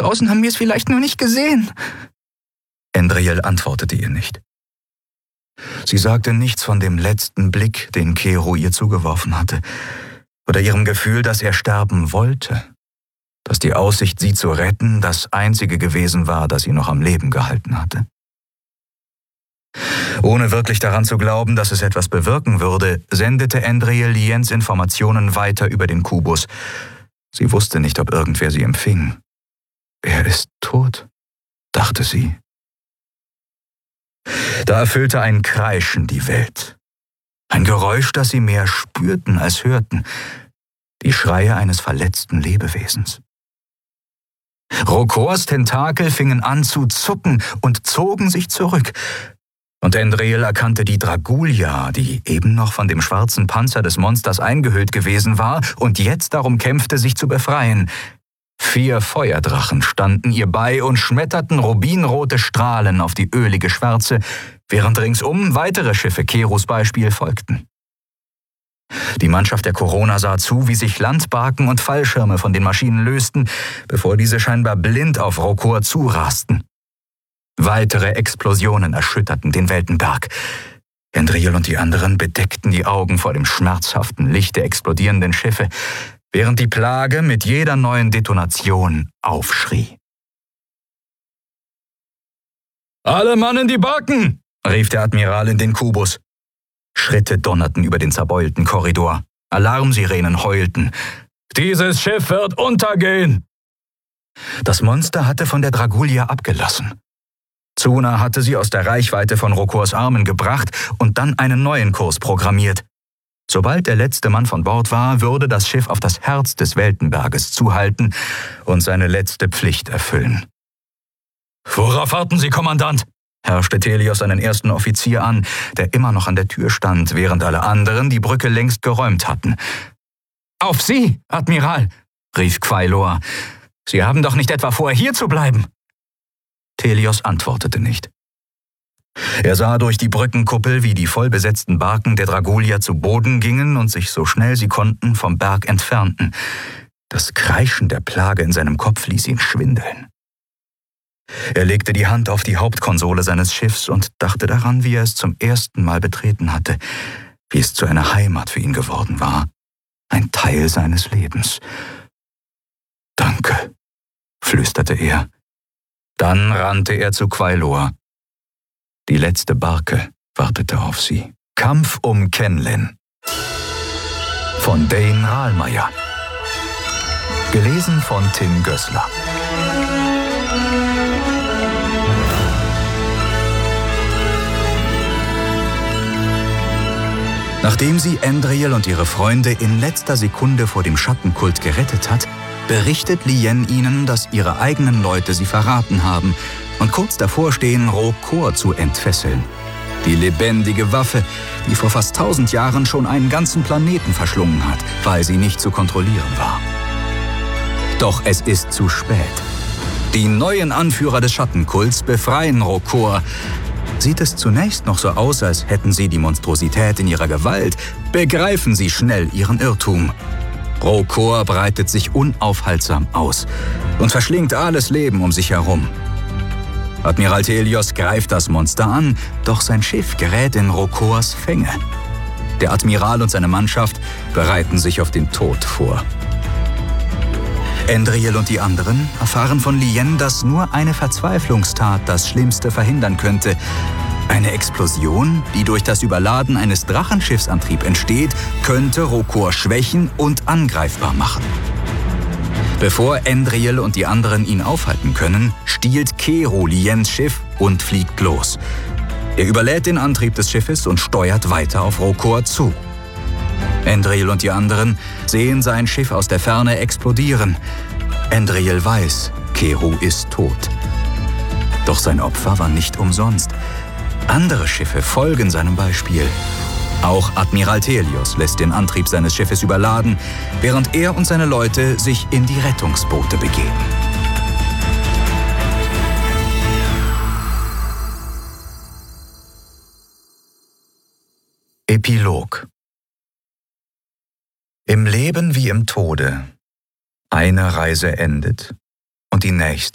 draußen haben wir es vielleicht nur nicht gesehen. Endriel antwortete ihr nicht. Sie sagte nichts von dem letzten Blick, den Kero ihr zugeworfen hatte, oder ihrem Gefühl, dass er sterben wollte, dass die Aussicht, sie zu retten, das Einzige gewesen war, das sie noch am Leben gehalten hatte. Ohne wirklich daran zu glauben, dass es etwas bewirken würde, sendete Endriel Liens Informationen weiter über den Kubus. Sie wusste nicht, ob irgendwer sie empfing. Er ist tot, dachte sie. Da erfüllte ein Kreischen die Welt. Ein Geräusch, das sie mehr spürten als hörten. Die Schreie eines verletzten Lebewesens. Rokors Tentakel fingen an zu zucken und zogen sich zurück. Und Endriel erkannte die Dragulia, die eben noch von dem schwarzen Panzer des Monsters eingehüllt gewesen war und jetzt darum kämpfte, sich zu befreien. 4 Feuerdrachen standen ihr bei und schmetterten rubinrote Strahlen auf die ölige Schwärze, während ringsum weitere Schiffe Keros Beispiel folgten. Die Mannschaft der Corona sah zu, wie sich Landbarken und Fallschirme von den Maschinen lösten, bevor diese scheinbar blind auf Rokor zurasten. Weitere Explosionen erschütterten den Weltenberg. Endriel und die anderen bedeckten die Augen vor dem schmerzhaften Licht der explodierenden Schiffe, während die Plage mit jeder neuen Detonation aufschrie. »Alle Mann in die Barken!« rief der Admiral in den Kubus. Schritte donnerten über den zerbeulten Korridor. Alarmsirenen heulten. »Dieses Schiff wird untergehen!« Das Monster hatte von der Dragulia abgelassen. Tsuna hatte sie aus der Reichweite von Rokors Armen gebracht und dann einen neuen Kurs programmiert. Sobald der letzte Mann von Bord war, würde das Schiff auf das Herz des Weltenberges zuhalten und seine letzte Pflicht erfüllen. »Worauf warten Sie, Kommandant?« herrschte Telios seinen ersten Offizier an, der immer noch an der Tür stand, während alle anderen die Brücke längst geräumt hatten. »Auf Sie, Admiral«, rief Quailor. »Sie haben doch nicht etwa vor, hier zu bleiben?« Telios antwortete nicht. Er sah durch die Brückenkuppel, wie die vollbesetzten Barken der Dragulia zu Boden gingen und sich so schnell sie konnten vom Berg entfernten. Das Kreischen der Plage in seinem Kopf ließ ihn schwindeln. Er legte die Hand auf die Hauptkonsole seines Schiffs und dachte daran, wie er es zum ersten Mal betreten hatte, wie es zu einer Heimat für ihn geworden war, ein Teil seines Lebens. »Danke«, flüsterte er. Dann rannte er zu Quailor. Die letzte Barke wartete auf sie. Kampf um Kenlin von Dane Rahlmeier. Gelesen von Tim Gößler. Nachdem sie Endriel und ihre Freunde in letzter Sekunde vor dem Schattenkult gerettet hat, berichtet Lien ihnen, dass ihre eigenen Leute sie verraten haben und kurz davor stehen, Rokor zu entfesseln. Die lebendige Waffe, die vor fast 1000 Jahren schon einen ganzen Planeten verschlungen hat, weil sie nicht zu kontrollieren war. Doch es ist zu spät. Die neuen Anführer des Schattenkults befreien Rokor. Sieht es zunächst noch so aus, als hätten sie die Monstrosität in ihrer Gewalt, begreifen sie schnell ihren Irrtum. Rokor breitet sich unaufhaltsam aus und verschlingt alles Leben um sich herum. Admiral Telios greift das Monster an, doch sein Schiff gerät in Rokors Fänge. Der Admiral und seine Mannschaft bereiten sich auf den Tod vor. Endriel und die anderen erfahren von Lien, dass nur eine Verzweiflungstat das Schlimmste verhindern könnte. Eine Explosion, die durch das Überladen eines Drachenschiffsantriebs entsteht, könnte Rokor schwächen und angreifbar machen. Bevor Endriel und die anderen ihn aufhalten können, stiehlt Kero Liens Schiff und fliegt los. Er überlädt den Antrieb des Schiffes und steuert weiter auf Rokor zu. Endriel und die anderen sehen sein Schiff aus der Ferne explodieren. Endriel weiß, Kero ist tot. Doch sein Opfer war nicht umsonst. Andere Schiffe folgen seinem Beispiel. Auch Admiral Telios lässt den Antrieb seines Schiffes überladen, während er und seine Leute sich in die Rettungsboote begeben. Epilog. Im Leben wie im Tode. Eine Reise endet und die nächste